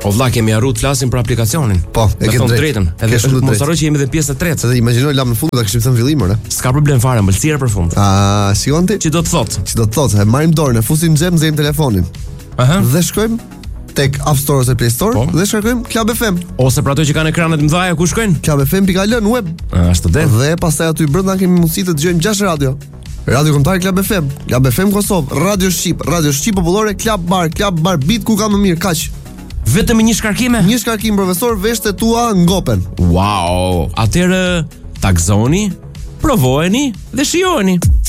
O vlla, kemi harruar të flasim për aplikacionin. Po, e ke drejtën. Edhe mos harroj që jemi edhe pjesë e tretë. Se imagjinoj lam në fund ta kishim thënë fillim, ore. S'ka problem fare, mbëlsira për fund. Sikon ti? Çi do të thotë? Si do të thotë, e marrim dorën, e fusim xhem, nxjerrim telefonin. Dhe shkojmë tek App Store ose Play Store dhe shkojmë Club FM. Ose për ato që kanë ekranet mëdha, ku shkojnë? Clubfm.al në web. Ashtu dhe. Dhe pastaj aty brenda kemi mundësi të dëgjojmë 6 radio. Radio Kombëtar Club FM, Club FM Kosovë, Radio Shqip Popullore, Club Bar Beat ku ka më mirë, kaq. Vetëm një shkarkime? Një shkarkim, profesor, veshët tua ngopen. Wow! Atëherë, takzoni, provojeni dhe shijoni.